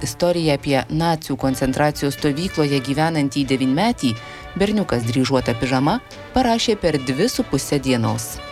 Istoriją apie nacių koncentracijos stovykloje gyvenantį 9-metį berniukas dryžuota pižama parašė per 2,5 dienos.